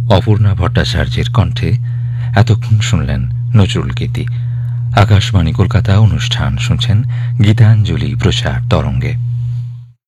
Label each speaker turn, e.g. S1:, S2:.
S1: অপূর্ণা ভট্টাচার্যের কণ্ঠে এতক্ষণ শুনলেন নজরুল গীতি। আকাশবাণী কলকাতা অনুষ্ঠান শুনছেন গীতাঞ্জলি প্রচার তরঙ্গে।